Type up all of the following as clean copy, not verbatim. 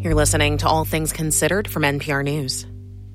You're listening to All Things Considered from NPR News.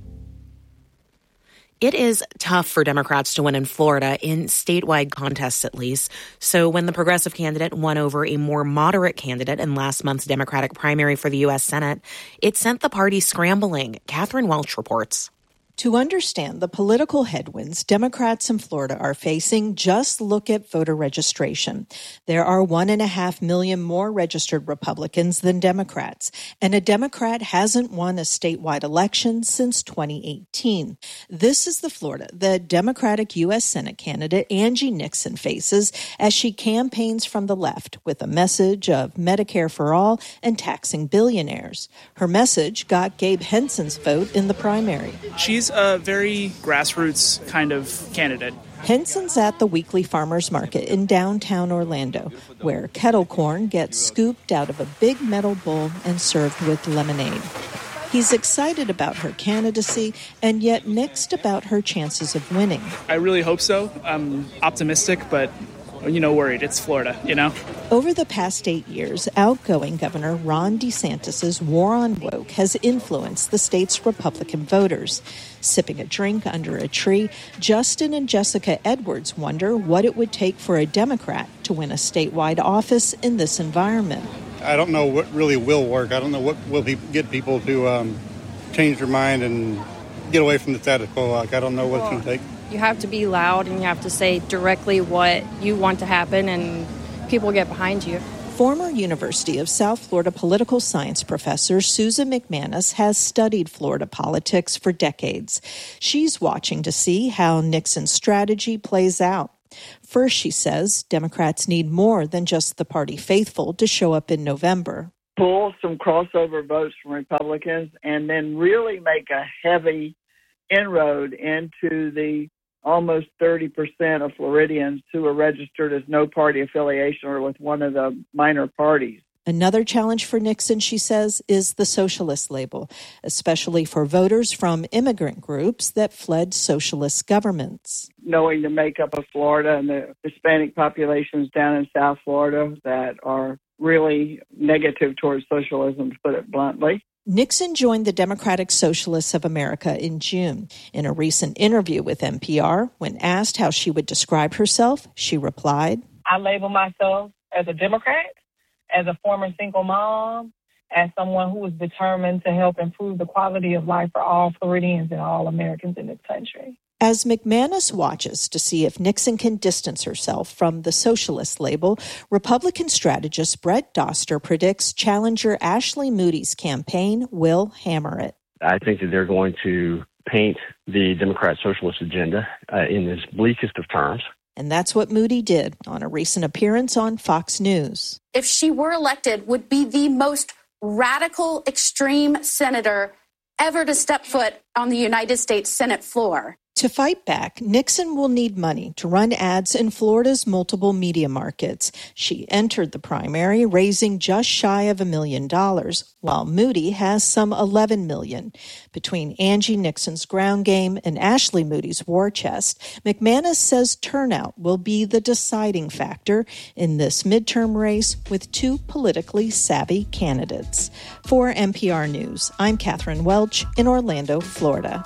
It is tough for Democrats to win in Florida, in statewide contests at least. So when the progressive candidate won over a more moderate candidate in last month's Democratic primary for the U.S. Senate, it sent the party scrambling. Catherine Welch reports. To understand the political headwinds Democrats in Florida are facing, just look at voter registration. There are 1.5 million more registered Republicans than Democrats, and a Democrat hasn't won a statewide election since 2018. This is the Florida the Democratic U.S. Senate candidate Angie Nixon faces as she campaigns from the left with a message of Medicare for all and taxing billionaires. Her message got Gabe Henson's vote in the primary. She's a very grassroots kind of candidate. Henson's at the weekly farmers market in downtown Orlando, where kettle corn gets scooped out of a big metal bowl and served with lemonade. He's excited about her candidacy and yet mixed about her chances of winning. I really hope so. I'm optimistic, but worried. It's Florida, Over the past 8 years, outgoing Governor Ron DeSantis' war on woke has influenced the state's Republican voters. Sipping a drink under a tree, Justin and Jessica Edwards wonder what it would take for a Democrat to win a statewide office in this environment. I don't know what really will work. I don't know what will get people to change their mind and get away from the status quo. I don't know what it's going to take. You have to be loud and you have to say directly what you want to happen, and people get behind you. Former University of South Florida political science professor Susan McManus has studied Florida politics for decades. She's watching to see how Nixon's strategy plays out. First, she says, Democrats need more than just the party faithful to show up in November. Pull some crossover votes from Republicans and then really make a heavy inroad into the almost 30% of Floridians who are registered as no party affiliation or with one of the minor parties. Another challenge for Nixon, she says, is the socialist label, especially for voters from immigrant groups that fled socialist governments. Knowing the makeup of Florida and the Hispanic populations down in South Florida that are really negative towards socialism, to put it bluntly. Nixon joined the Democratic Socialists of America in June. In a recent interview with NPR, when asked how she would describe herself, she replied, I label myself as a Democrat, as a former single mom, as someone who is determined to help improve the quality of life for all Floridians and all Americans in this country. As McManus watches to see if Nixon can distance herself from the socialist label, Republican strategist Brett Doster predicts challenger Ashley Moody's campaign will hammer it. I think that they're going to paint the Democrat socialist agenda in its bleakest of terms. And that's what Moody did on a recent appearance on Fox News. If she were elected, would be the most radical, extreme senator ever to step foot on the United States Senate floor. To fight back, Nixon will need money to run ads in Florida's multiple media markets. She entered the primary raising just shy of $1 million, while Moody has some $11 million. Between Angie Nixon's ground game and Ashley Moody's war chest, McManus says turnout will be the deciding factor in this midterm race with two politically savvy candidates. For NPR News, I'm Catherine Welch in Orlando, Florida.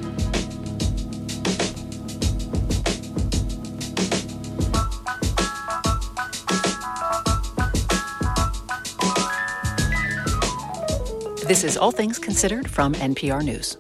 This is All Things Considered from NPR News.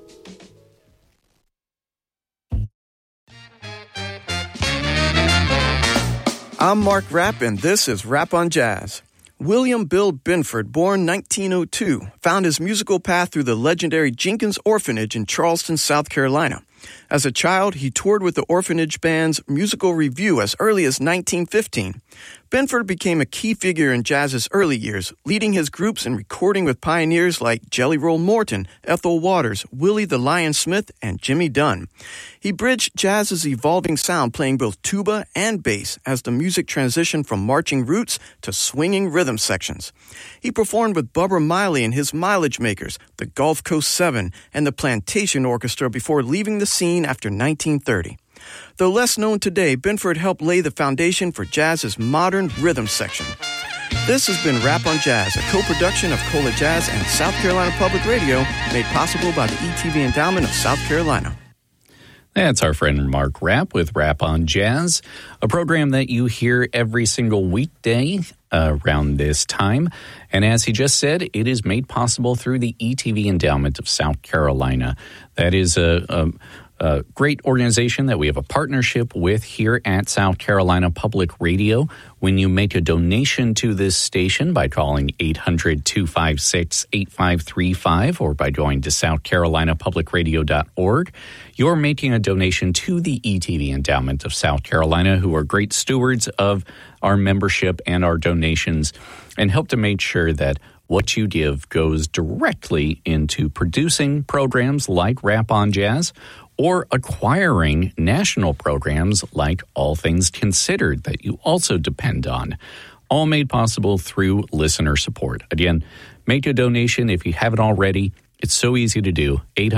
I'm Mark Rapp, and this is Rap on Jazz. William Bill Binford, born 1902, found his musical path through the legendary Jenkins Orphanage in Charleston, South Carolina. As a child, he toured with the orphanage band's musical review as early as 1915. Binford became a key figure in jazz's early years, leading his groups and recording with pioneers like Jelly Roll Morton, Ethel Waters, Willie the Lion Smith, and Jimmy Dunn. He bridged jazz's evolving sound, playing both tuba and bass as the music transitioned from marching roots to swinging rhythm sections. He performed with Bubba Miley and his Mileage Makers, the Gulf Coast Seven, and the Plantation Orchestra before leaving the scene after 1930. Though less known today, Binford helped lay the foundation for jazz's modern rhythm section. This has been Rap on Jazz, a co-production of Cola Jazz and South Carolina Public Radio, made possible by the ETV Endowment of South Carolina. That's our friend Mark Rapp with Rap on Jazz, a program that you hear every single weekday around this time. And as he just said, it is made possible through the ETV Endowment of South Carolina. That is a great organization that we have a partnership with here at South Carolina Public Radio. When you make a donation to this station by calling 800-256-8535 or by going to southcarolinapublicradio.org, you're making a donation to the ETV Endowment of South Carolina, who are great stewards of our membership and our donations and help to make sure that what you give goes directly into producing programs like Rap on Jazz or acquiring national programs like All Things Considered that you also depend on, all made possible through listener support. Again, make a donation if you haven't already. It's so easy to do.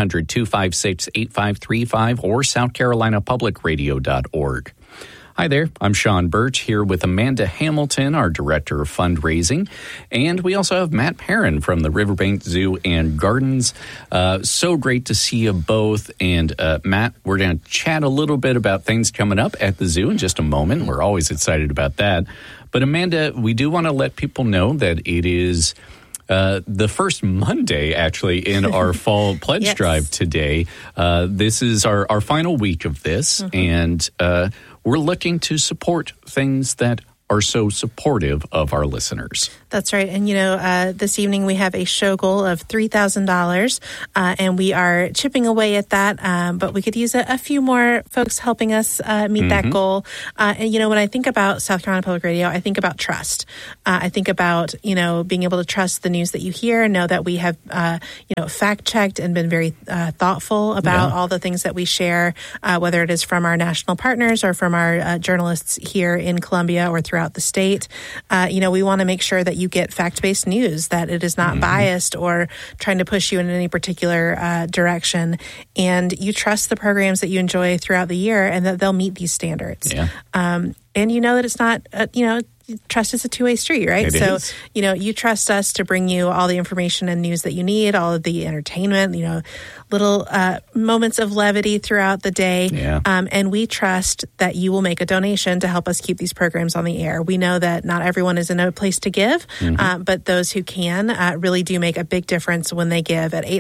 800-256-8535 or southcarolinapublicradio.org. Hi there, I'm Sean Birch here with Amanda Hamilton, our Director of Fundraising, and we also have Matt Perrin from the Riverbank Zoo and Gardens. So great to see you both, and Matt, we're going to chat a little bit about things coming up at the zoo in just a moment. We're always excited about that. But Amanda, we do want to let people know that it is the first Monday, actually, in our fall pledge drive today. This is our final week of this, and we're looking to support things that are so supportive of our listeners. That's right. And, this evening we have a show goal of $3,000, and we are chipping away at that. But we could use a few more folks helping us meet that goal. And, when I think about South Carolina Public Radio, I think about trust. I think about, being able to trust the news that you hear and know that we have, fact-checked and been very thoughtful about all the things that we share, whether it is from our national partners or from our journalists here in Columbia or throughout the state. We want to make sure that you get fact-based news, that it is not biased or trying to push you in any particular direction. And you trust the programs that you enjoy throughout the year and that they'll meet these standards. Yeah. And you know that it's not, trust is a two-way street, right? So, you trust us to bring you all the information and news that you need, all of the entertainment, little moments of levity throughout the day. Yeah. And we trust that you will make a donation to help us keep these programs on the air. We know that not everyone is in a place to give, but those who can really do make a big difference when they give at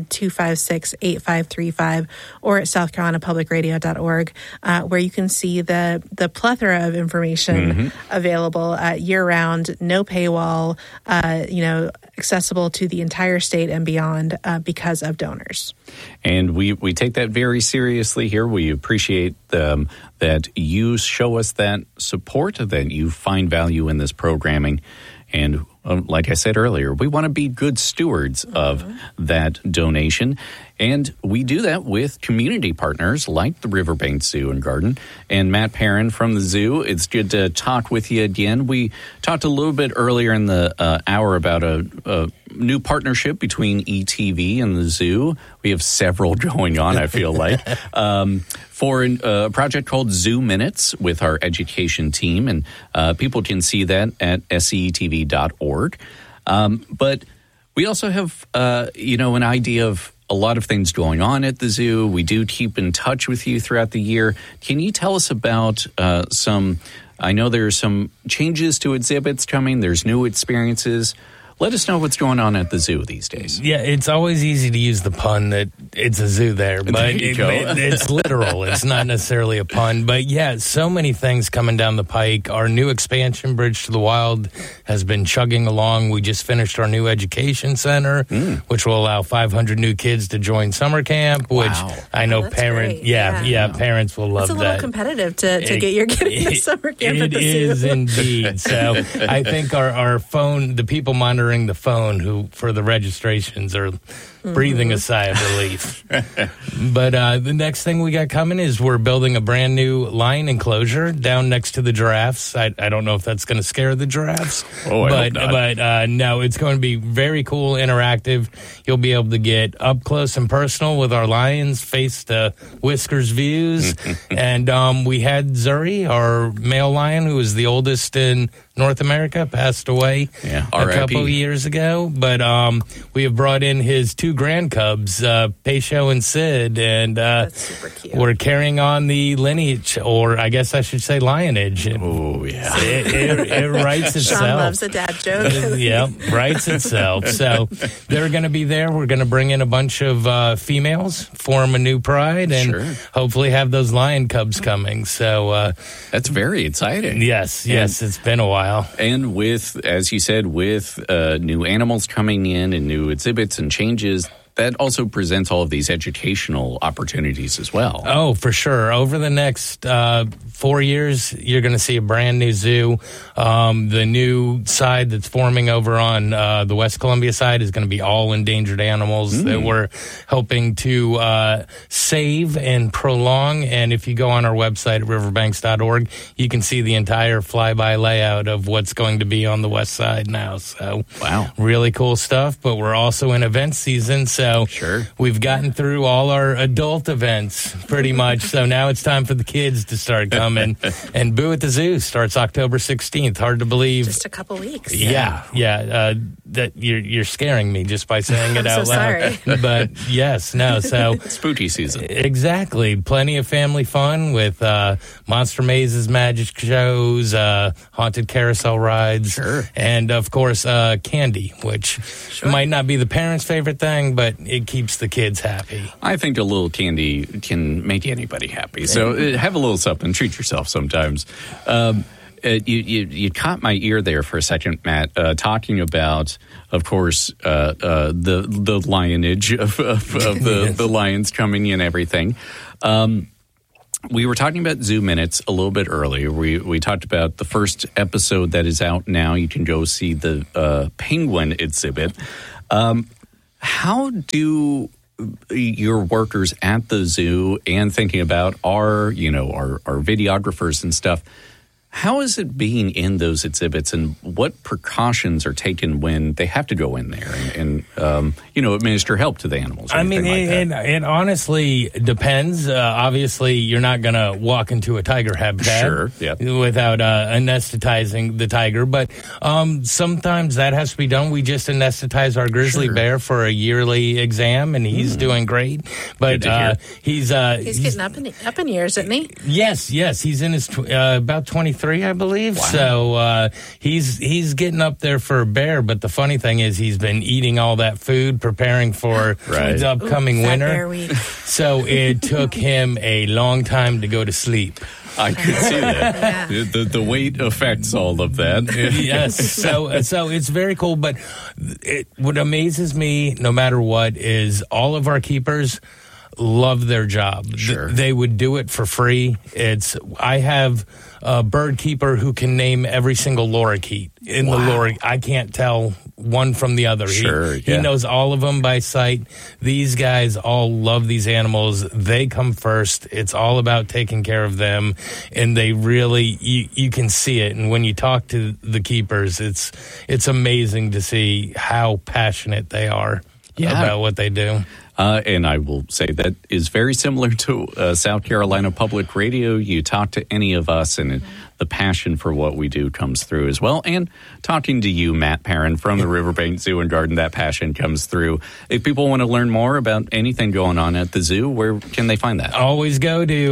800-256-8535 or at southcarolinapublicradio.org, where you can see the plethora of information available year-round, no paywall, accessible to the entire state and beyond because of donors. And we take that very seriously here. We appreciate that you show us that support, that you find value in this programming. And like I said earlier, we want to be good stewards of that donation. And we do that with community partners like the Riverbank Zoo and Garden. And Matt Perrin from the zoo, it's good to talk with you again. We talked a little bit earlier in the hour about a new partnership between ETV and the zoo. We have several going on, I feel like, for a project called Zoo Minutes with our education team. And people can see that at sectv.org. But we also have, an idea of a lot of things going on at the zoo. We do keep in touch with you throughout the year. Can you tell us about I know there are some changes to exhibits coming. There's new experiences. Let us know what's going on at the zoo these days. Yeah, it's always easy to use the pun that it's a zoo there, but it's literal. It's not necessarily a pun. But yeah, so many things coming down the pike. Our new expansion, Bridge to the Wild, has been chugging along. We just finished our new education center, which will allow 500 new kids to join summer camp, which I know parents, parents will love that. It's a little competitive to get your kid into summer camp at the zoo. It is indeed. So I think our phone, the people monitoring the phone for the registrations are breathing a sigh of relief. But the next thing we got coming is we're building a brand new lion enclosure down next to the giraffes. I don't know if that's going to scare the giraffes. Oh, I hope not. But no, it's going to be very cool, interactive. You'll be able to get up close and personal with our lions, face to whiskers views. And we had Zuri, our male lion, who was the oldest in North America, passed away a couple of years ago. But we have brought in his two grand cubs, Pecho and Sid, and That's super cute. we're carrying on the lineage, or I guess I should say lionage. Oh, yeah. It writes itself. Sean loves a dad joke. Yeah, writes itself. So they're going to be there. We're going to bring in a bunch of females, form a new pride, and hopefully have those lion cubs coming. So that's very exciting. Yes, it's been a while. And with, as you said, with new animals coming in and new exhibits and changes, that also presents all of these educational opportunities as well. Oh, for sure. Over the next 4 years, you're going to see a brand new zoo. The new side that's forming over on the West Columbia side is going to be all endangered animals that we're hoping to save and prolong. And if you go on our website at riverbanks.org, you can see the entire flyby layout of what's going to be on the west side now. So, really cool stuff. But we're also in event season. So we've gotten through all our adult events pretty much. So now it's time for the kids to start coming. And Boo at the Zoo starts October 16th. Hard to believe. Just a couple weeks. Yeah. That you're scaring me just by saying it out loud. Sorry. But yes, no. So spooky season. Exactly. Plenty of family fun with monster mazes, magic shows, haunted carousel rides, and of course candy, which might not be the parents' favorite thing, but it keeps the kids happy. I think a little candy can make anybody happy. So have a little something. Treat yourself sometimes. You caught my ear there for a second, Matt, talking about, of course, the lionage of the lions coming in and everything. We were talking about Zoo Minutes a little bit earlier. We talked about the first episode that is out now. You can go see the penguin exhibit. How do your workers at the zoo, and thinking about our videographers and stuff, how is it being in those exhibits, and what precautions are taken when they have to go in there and administer help to the animals? I mean, it honestly depends. Obviously, you're not going to walk into a tiger habitat without anesthetizing the tiger, but sometimes that has to be done. We just anesthetize our grizzly bear for a yearly exam, and he's doing great. But he's getting up in years, isn't he? Yes. He's in his about 23. I believe. Wow. So he's getting up there for a bear, but the funny thing is he's been eating all that food, preparing for the upcoming winter. Bear week. So it took him a long time to go to sleep. I could see that. The weight affects all of that. Yes. So it's very cool. But what amazes me, no matter what, is all of our keepers love their job. They would do it for free. I have a bird keeper who can name every single lorikeet in the lorikeet. I can't tell one from the other. He knows all of them by sight. These guys all love these animals. They come first. It's all about taking care of them, and they really you can see it. And when you talk to the keepers, it's amazing to see how passionate they are about what they do. And I will say that is very similar to South Carolina Public Radio. You talk to any of us, and the passion for what we do comes through as well. And talking to you, Matt Perrin, from the Riverbank Zoo and Garden, that passion comes through. If people want to learn more about anything going on at the zoo, where can they find that? Always go to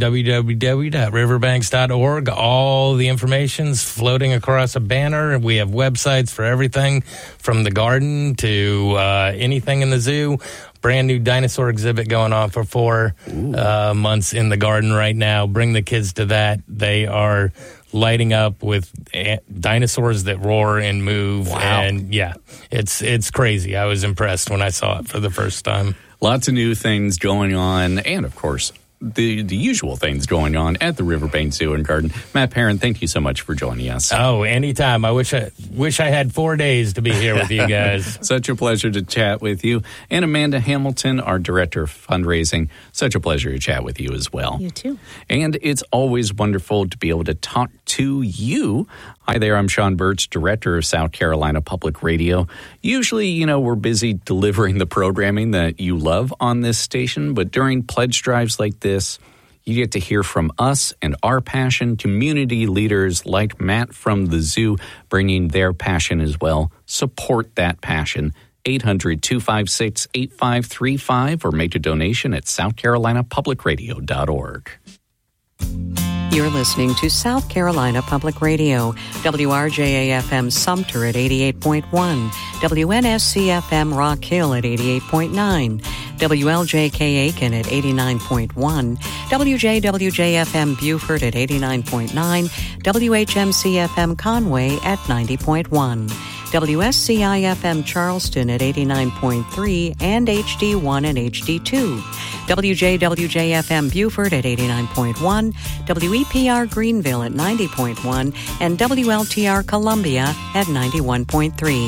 www.riverbanks.org. All the information's floating across a banner. We have websites for everything from the garden to anything in the zoo. Brand new dinosaur exhibit going on for 4 months in the garden right now. Bring the kids to that. They are lighting up with dinosaurs that roar and move. Wow. And it's crazy. I was impressed when I saw it for the first time. Lots of new things going on. And of course, the usual things going on at the Riverbank Zoo and Garden. Matt Perrin, thank you so much for joining us. Oh, anytime. I wish I had 4 days to be here with you guys. Such a pleasure to chat with you. And Amanda Hamilton, our Director of Fundraising, such a pleasure to chat with you as well. You too. And it's always wonderful to be able to talk to you. Hi there, I'm Sean Birch, Director of South Carolina Public Radio. Usually, we're busy delivering the programming that you love on this station, but during pledge drives like this, you get to hear from us and our passion, community leaders like Matt from the zoo bringing their passion as well. Support that passion. 800-256-8535 or make a donation at southcarolinapublicradio.org. You're listening to South Carolina Public Radio, WRJA-FM Sumter at 88.1, WNSC-FM Rock Hill at 88.9, WLJK-Aiken at 89.1, WJWJ-FM Beaufort at 89.9, WHMC-FM Conway at 90.1. WSCI-FM Charleston at 89.3 and HD1 and HD2. WJWJ-FM Beaufort at 89.1, WEPR Greenville at 90.1, and WLTR Columbia at 91.3.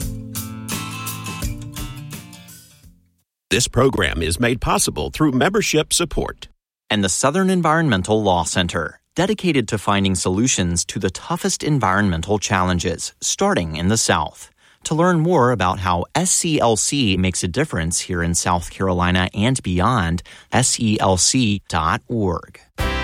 This program is made possible through membership support. And the Southern Environmental Law Center, dedicated to finding solutions to the toughest environmental challenges, starting in the South. To learn more about how SCLC makes a difference here in South Carolina and beyond, SELC.org.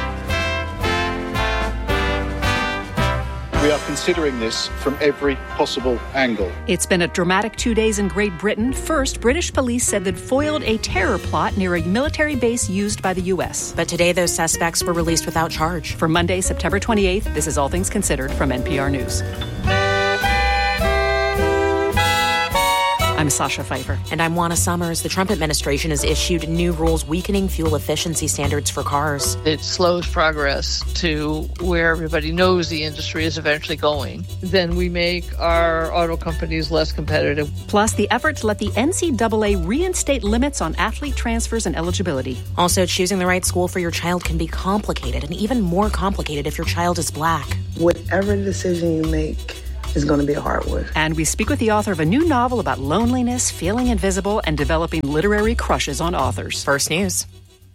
We are considering this from every possible angle. It's been a dramatic 2 days in Great Britain. First, British police said they'd foiled a terror plot near a military base used by the U.S. But today, those suspects were released without charge. For Monday, September 28th, this is All Things Considered from NPR News. I'm Sasha Pfeiffer. And I'm Juana Summers. The Trump administration has issued new rules weakening fuel efficiency standards for cars. It slows progress to where everybody knows the industry is eventually going. Then we make our auto companies less competitive. Plus, the effort to let the NCAA reinstate limits on athlete transfers and eligibility. Also, choosing the right school for your child can be complicated, and even more complicated if your child is Black. Whatever decision you make is going to be a hard one. And we speak with the author of a new novel about loneliness, feeling invisible, and developing literary crushes on authors. First News.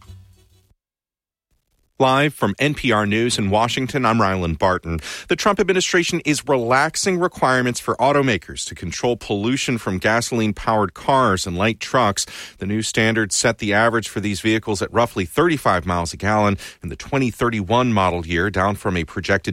Live from NPR News in Washington, I'm Ryland Barton. The Trump administration is relaxing requirements for automakers to control pollution from gasoline-powered cars and light trucks. The new standards set the average for these vehicles at roughly 35 miles a gallon in the 2031 model year, down from a projected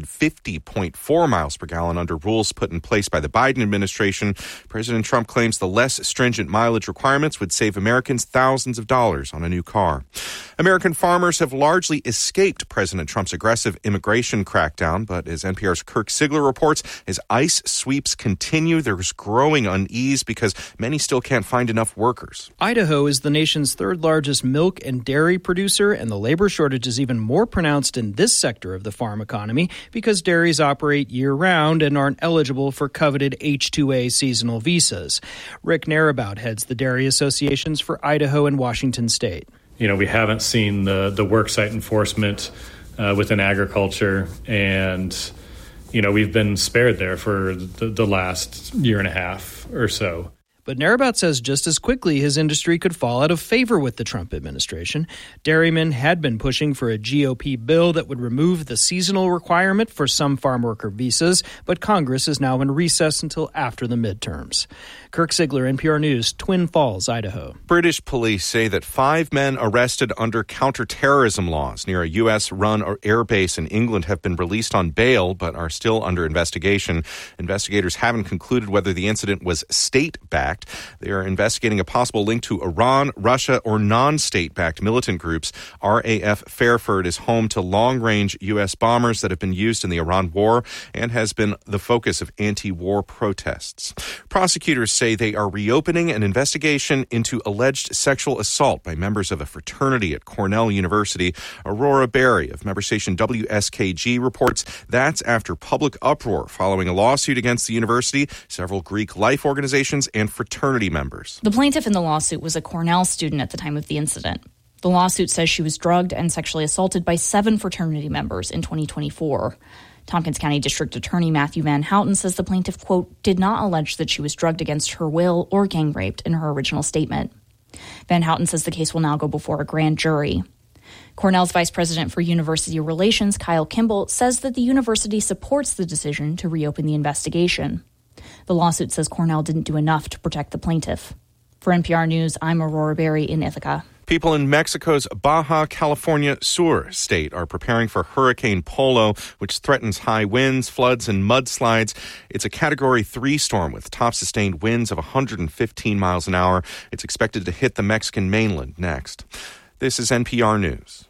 50.4 miles per gallon under rules put in place by the Biden administration. President Trump claims the less stringent mileage requirements would save Americans thousands of dollars on a new car. American farmers have largely escaped President Trump's aggressive immigration crackdown, but as NPR's Kirk Sigler reports, as ICE sweeps continue, there's growing unease because many still can't find enough workers. Idaho is the nation's third largest milk and dairy producer, and the labor shortage is even more pronounced in this sector of the farm economy because dairies operate year-round and aren't eligible for coveted H-2A seasonal visas. Rick Narabout heads the dairy associations for Idaho and Washington State. We haven't seen the worksite enforcement within agriculture, and, we've been spared there for the last year and a half or so. But Narabout says just as quickly his industry could fall out of favor with the Trump administration. Dairymen had been pushing for a GOP bill that would remove the seasonal requirement for some farm worker visas, but Congress is now in recess until after the midterms. Kirk Sigler, NPR News, Twin Falls, Idaho. British police say that 5 men arrested under counterterrorism laws near a U.S.-run air base in England have been released on bail but are still under investigation. Investigators haven't concluded whether the incident was state-backed. They are investigating a possible link to Iran, Russia, or non-state-backed militant groups. RAF Fairford is home to long-range U.S. bombers that have been used in the Iran war and has been the focus of anti-war protests. Prosecutors say they are reopening an investigation into alleged sexual assault by members of a fraternity at Cornell University. Aurora Berry of member station WSKG reports that's after public uproar following a lawsuit against the university, several Greek life organizations, and fraternity members. The plaintiff in the lawsuit was a Cornell student at the time of the incident. The lawsuit says she was drugged and sexually assaulted by 7 fraternity members in 2024. Tompkins County District Attorney Matthew Van Houten says the plaintiff, quote, did not allege that she was drugged against her will or gang raped in her original statement. Van Houten says the case will now go before a grand jury. Cornell's Vice President for University Relations, Kyle Kimball, says that the university supports the decision to reopen the investigation. The lawsuit says Cornell didn't do enough to protect the plaintiff. For NPR News, I'm Aurora Berry in Ithaca. People in Mexico's Baja California Sur state are preparing for Hurricane Polo, which threatens high winds, floods, and mudslides. It's a Category 3 storm with top sustained winds of 115 miles an hour. It's expected to hit the Mexican mainland next. This is NPR News.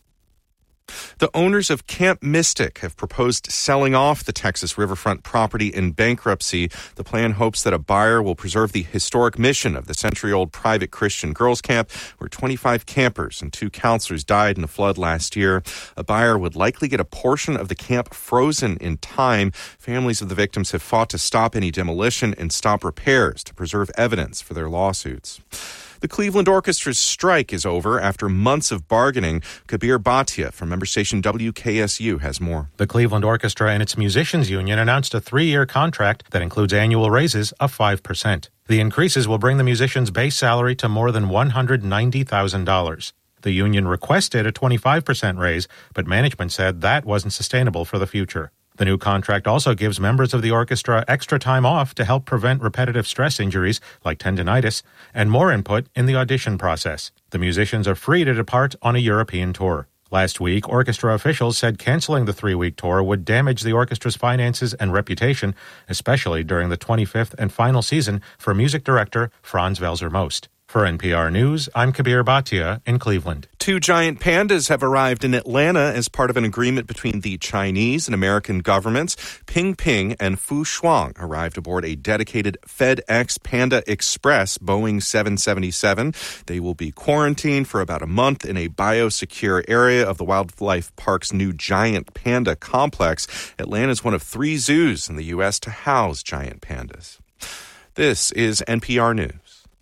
The owners of Camp Mystic have proposed selling off the Texas riverfront property in bankruptcy. The plan hopes that a buyer will preserve the historic mission of the century-old private Christian girls' camp, where 25 campers and 2 counselors died in a flood last year. A buyer would likely get a portion of the camp frozen in time. Families of the victims have fought to stop any demolition and stop repairs to preserve evidence for their lawsuits. The Cleveland Orchestra's strike is over after months of bargaining. Kabir Bhatia from member station WKSU has more. The Cleveland Orchestra and its musicians union announced a 3-year contract that includes annual raises of 5%. The increases will bring the musicians' base salary to more than $190,000. The union requested a 25% raise, but management said that wasn't sustainable for the future. The new contract also gives members of the orchestra extra time off to help prevent repetitive stress injuries like tendinitis and more input in the audition process. The musicians are free to depart on a European tour. Last week, orchestra officials said canceling the 3-week tour would damage the orchestra's finances and reputation, especially during the 25th and final season for music director Franz Welser-Most. For NPR News, I'm Kabir Bhatia in Cleveland. 2 giant pandas have arrived in Atlanta as part of an agreement between the Chinese and American governments. Ping Ping and Fu Shuang arrived aboard a dedicated FedEx Panda Express Boeing 777. They will be quarantined for about a month in a biosecure area of the Wildlife Park's new giant panda complex. Atlanta is one of 3 zoos in the U.S. to house giant pandas. This is NPR News.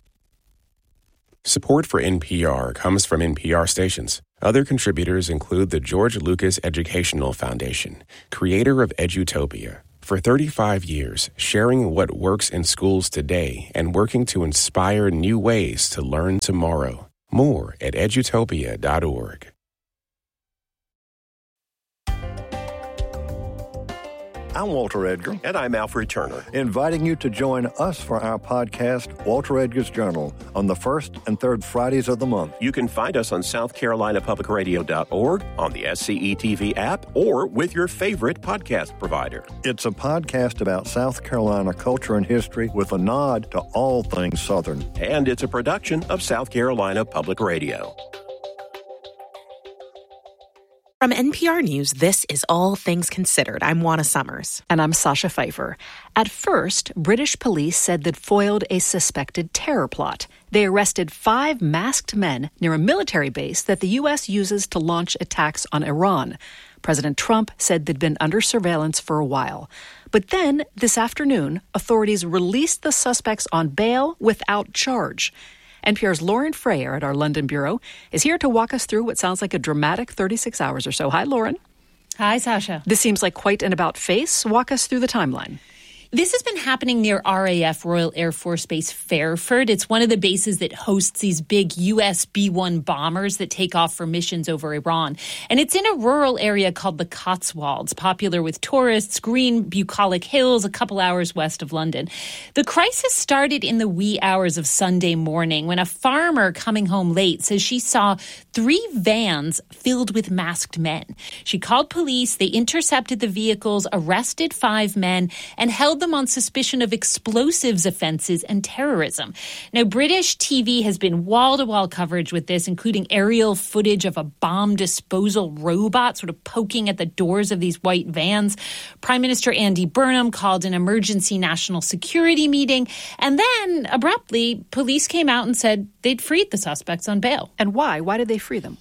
Support for NPR comes from NPR stations. Other contributors include the George Lucas Educational Foundation, creator of Edutopia. For 35 years, sharing what works in schools today and working to inspire new ways to learn tomorrow. More at edutopia.org. I'm Walter Edgar. And I'm Alfred Turner. Inviting you to join us for our podcast, Walter Edgar's Journal, on the first and third Fridays of the month. You can find us on SouthCarolinaPublicRadio.org, on the SCETV app, or with your favorite podcast provider. It's a podcast about South Carolina culture and history with a nod to all things Southern. And it's a production of South Carolina Public Radio. From NPR News, this is All Things Considered. I'm Juana Summers. And I'm Sasha Pfeiffer. At first, British police said they'd foiled a suspected terror plot. They arrested 5 masked men near a military base that the U.S. uses to launch attacks on Iran. President Trump said they'd been under surveillance for a while. But then, this afternoon, authorities released the suspects on bail without charge. NPR's Lauren Frayer at our London bureau is here to walk us through what sounds like a dramatic 36 hours or so. Hi, Lauren. Hi, Sasha. This seems like quite an about-face. Walk us through the timeline. This has been happening near RAF, Royal Air Force Base Fairford. It's one of the bases that hosts these big U.S. B-1 bombers that take off for missions over Iran. And it's in a rural area called the Cotswolds, popular with tourists, green bucolic hills a couple hours west of London. The crisis started in the wee hours of Sunday morning when a farmer coming home late says she saw 3 vans filled with masked men. She called police. They intercepted the vehicles, arrested 5 men, and held them on suspicion of explosives offenses and terrorism. Now, British TV has been wall-to-wall coverage with this, including aerial footage of a bomb disposal robot sort of poking at the doors of these white vans. Prime Minister Andy Burnham called an emergency national security meeting, and then, abruptly, police came out and said they'd freed the suspects on bail. And why? Why did they free them?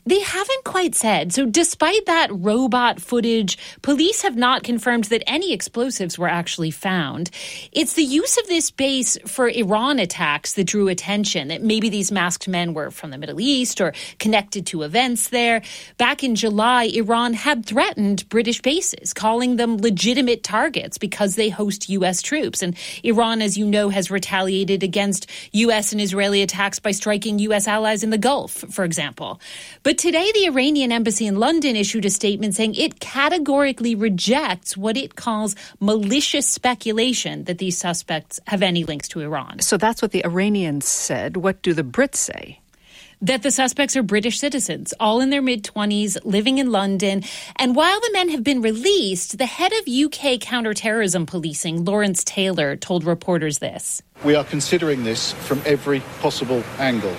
They haven't quite said. So despite that robot footage, police have not confirmed that any explosives were actually found. It's the use of this base for Iran attacks that drew attention, that maybe these masked men were from the Middle East or connected to events there. Back in July, Iran had threatened British bases, calling them legitimate targets because they host U.S. troops. And Iran, as you know, has retaliated against U.S. and Israeli attacks by striking U.S. allies in the Gulf, for example. But today, the Iranian embassy in London issued a statement saying it categorically rejects what it calls malicious speculation that these suspects have any links to Iran. So that's what the Iranians said. What do the Brits say? That the suspects are British citizens, all in their mid-20s, living in London. And while the men have been released, the head of UK counterterrorism policing, Lawrence Taylor, told reporters this. We are considering this from every possible angle,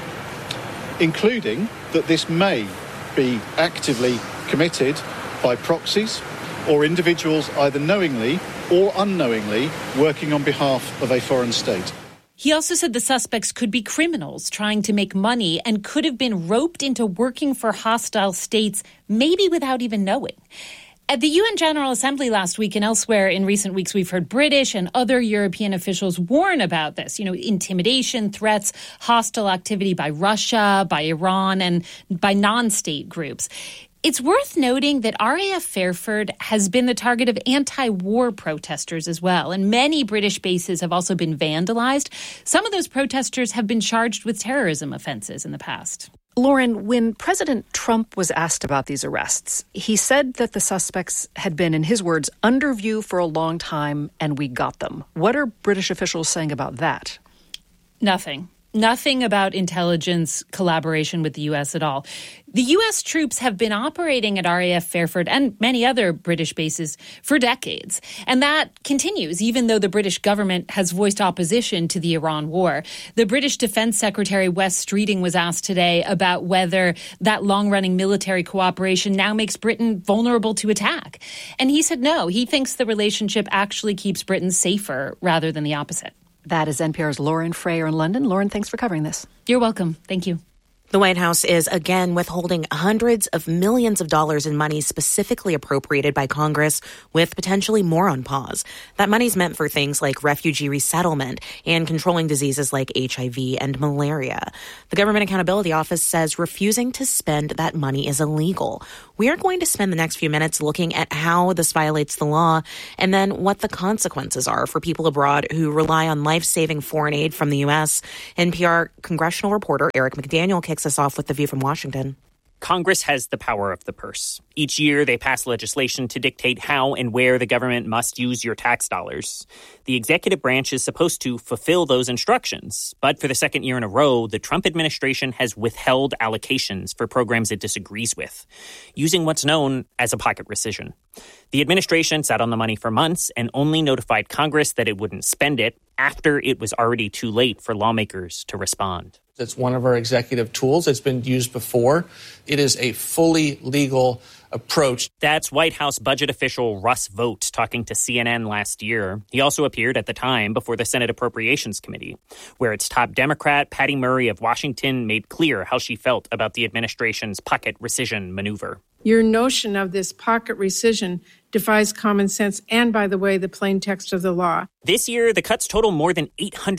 including that this may be actively committed by proxies or individuals either knowingly or unknowingly working on behalf of a foreign state. He also said the suspects could be criminals trying to make money and could have been roped into working for hostile states, maybe without even knowing. At the UN General Assembly last week and elsewhere in recent weeks, we've heard British and other European officials warn about this, intimidation, threats, hostile activity by Russia, by Iran, and by non-state groups. It's worth noting that RAF Fairford has been the target of anti-war protesters as well, and many British bases have also been vandalized. Some of those protesters have been charged with terrorism offenses in the past. Lauren, when President Trump was asked about these arrests, he said that the suspects had been, in his words, under view for a long time and we got them. What are British officials saying about that? Nothing. Nothing about intelligence collaboration with the U.S. at all. The U.S. troops have been operating at RAF Fairford and many other British bases for decades. And that continues, even though the British government has voiced opposition to the Iran war. The British Defense Secretary Wes Streeting was asked today about whether that long-running military cooperation now makes Britain vulnerable to attack. And he said no. He thinks the relationship actually keeps Britain safer rather than the opposite. That is NPR's Lauren Frayer in London. Lauren, thanks for covering this. You're welcome. Thank you. The White House is again withholding hundreds of millions of dollars in money specifically appropriated by Congress, with potentially more on pause. That money's meant for things like refugee resettlement and controlling diseases like HIV and malaria. The Government Accountability Office says refusing to spend that money is illegal. We are going to spend the next few minutes looking at how this violates the law and then what the consequences are for people abroad who rely on life-saving foreign aid from the U.S. NPR congressional reporter Eric McDaniel kicks us off with the view from Washington. Congress has the power of the purse. Each year, they pass legislation to dictate how and where the government must use your tax dollars. The executive branch is supposed to fulfill those instructions. But for the second year in a row, the Trump administration has withheld allocations for programs it disagrees with, using what's known as a pocket rescission. The administration sat on the money for months and only notified Congress that it wouldn't spend it after it was already too late for lawmakers to respond. It's one of our executive tools. It's been used before. It is a fully legal approach. That's White House budget official Russ Vought talking to CNN last year. He also appeared at the time before the Senate Appropriations Committee, where its top Democrat, Patty Murray of Washington, made clear how she felt about the administration's pocket rescission maneuver. Your notion of this pocket rescission defies common sense and, by the way, the plain text of the law. This year, the cuts total more than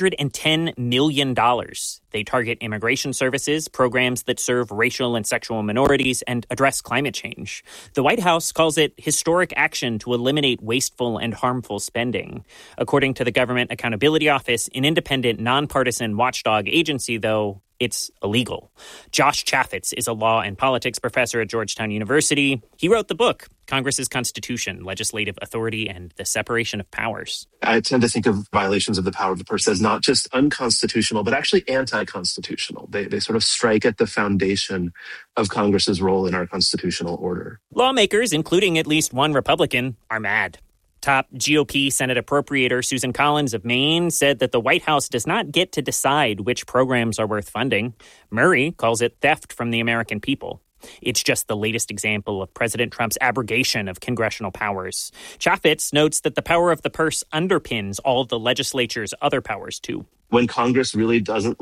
$810 million. They target immigration services, programs that serve racial and sexual minorities, and address climate change. The White House calls it historic action to eliminate wasteful and harmful spending. According to the Government Accountability Office, an independent, nonpartisan watchdog agency, though, it's illegal. Josh Chaffetz is a law and politics professor at Georgetown University. He wrote the book, Congress's Constitution, Legislative Authority, and the Separation of Powers. I tend to think of violations of the power of the purse as not just unconstitutional, but actually anti-constitutional. They sort of strike at the foundation of Congress's role in our constitutional order. Lawmakers, including at least one Republican, are mad. Top GOP Senate appropriator Susan Collins of Maine said that the White House does not get to decide which programs are worth funding. Murray calls it theft from the American people. It's just the latest example of President Trump's abrogation of congressional powers. Chaffetz notes that the power of the purse underpins all of the legislature's other powers, too. When Congress really doesn't like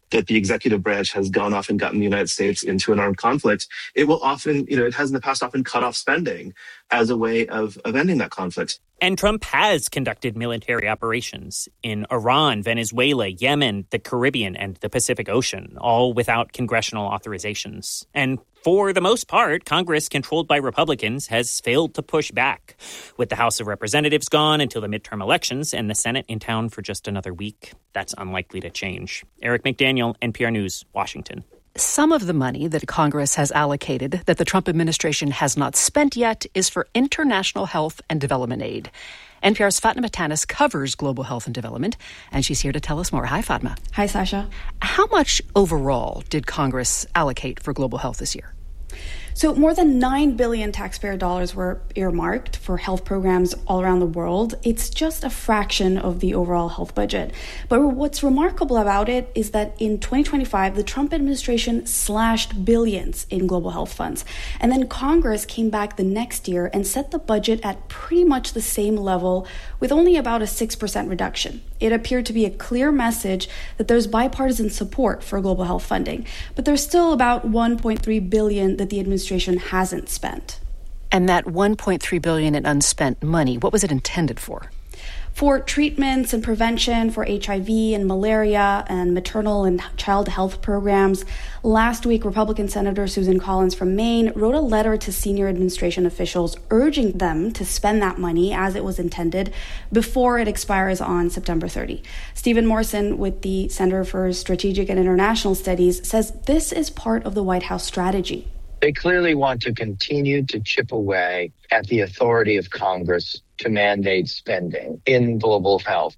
that the executive branch has gone off and gotten the United States into an armed conflict, it will often, it has in the past often cut off spending as a way of ending that conflict. And Trump has conducted military operations in Iran, Venezuela, Yemen, the Caribbean, and the Pacific Ocean, all without congressional authorizations. And for the most part, Congress, controlled by Republicans, has failed to push back. With the House of Representatives gone until the midterm elections and the Senate in town for just another week, that's unlikely to change. Eric McDaniel, NPR News, Washington. Some of the money that Congress has allocated that the Trump administration has not spent yet is for international health and development aid. NPR's Fatma Tanis covers global health and development, and she's here to tell us more. Hi, Fatma. Hi, Sasha. How much overall did Congress allocate for global health this year? So more than $9 billion taxpayer dollars were earmarked for health programs all around the world. It's just a fraction of the overall health budget. But what's remarkable about it is that in 2025, the Trump administration slashed billions in global health funds. And then Congress came back the next year and set the budget at pretty much the same level with only about a 6% reduction. It appeared to be a clear message that there's bipartisan support for global health funding. But there's still about $1.3 billion that the administration hasn't spent. And that $1.3 billion in unspent money, what was it intended for? For treatments and prevention for HIV and malaria and maternal and child health programs. Last week, Republican Senator Susan Collins from Maine wrote a letter to senior administration officials urging them to spend that money as it was intended before it expires on September 30. Stephen Morrison with the Center for Strategic and International Studies says this is part of the White House strategy. They clearly want to continue to chip away at the authority of Congress to mandate spending in global health.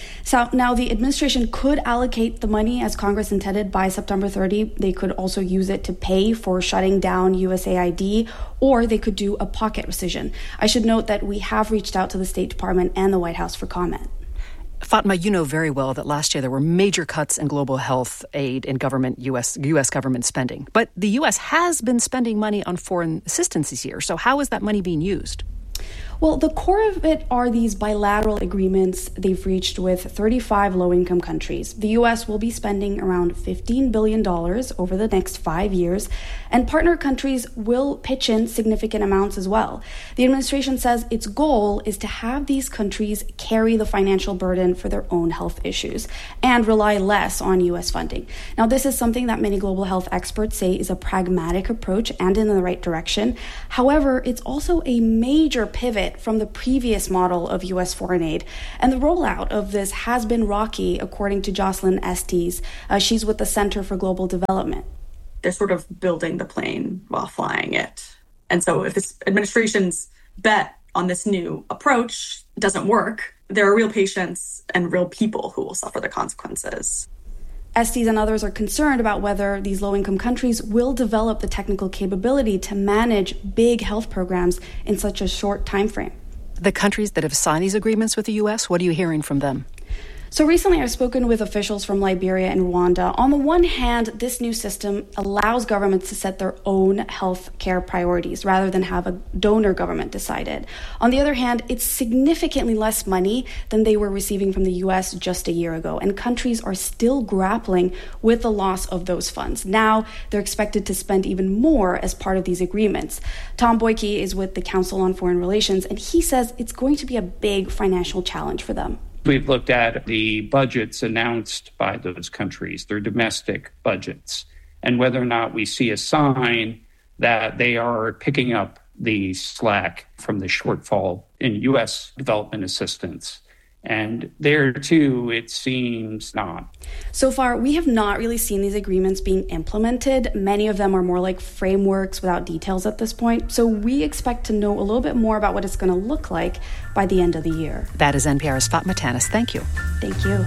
So now the administration could allocate the money as Congress intended by September 30. They could also use it to pay for shutting down USAID, or they could do a pocket rescission. I should note that we have reached out to the State Department and the White House for comment. Fatma, you know very well that last year there were major cuts in global health aid in government, U.S. government spending. But the U.S. has been spending money on foreign assistance this year. So how is that money being used? Well, the core of it are these bilateral agreements they've reached with 35 low-income countries. The U.S. will be spending around $15 billion over the next 5 years, and partner countries will pitch in significant amounts as well. The administration says its goal is to have these countries carry the financial burden for their own health issues and rely less on U.S. funding. Now, this is something that many global health experts say is a pragmatic approach and in the right direction. However, it's also a major pivot from the previous model of U.S. foreign aid. And the rollout of this has been rocky, according to Jocelyn Estes. She's with the Center for Global Development. They're sort of building the plane while flying it. And so if this administration's bet on this new approach doesn't work, there are real patients and real people who will suffer the consequences. Estes and others are concerned about whether these low-income countries will develop the technical capability to manage big health programs in such a short time frame. The countries that have signed these agreements with the U.S., what are you hearing from them? So recently I've spoken with officials from Liberia and Rwanda. On the one hand, this new system allows governments to set their own health care priorities rather than have a donor government decide it. On the other hand, it's significantly less money than they were receiving from the U.S. just a year ago, and countries are still grappling with the loss of those funds. Now they're expected to spend even more as part of these agreements. Tom Boyke is with the Council on Foreign Relations, and he says it's going to be a big financial challenge for them. We've looked at the budgets announced by those countries, their domestic budgets, and whether or not we see a sign that they are picking up the slack from the shortfall in U.S. development assistance. And there, too, it seems not. So far, we have not really seen these agreements being implemented. Many of them are more like frameworks without details at this point. So we expect to know a little bit more about what it's going to look like by the end of the year. That is NPR's Fatma Tanis. Thank you. Thank you.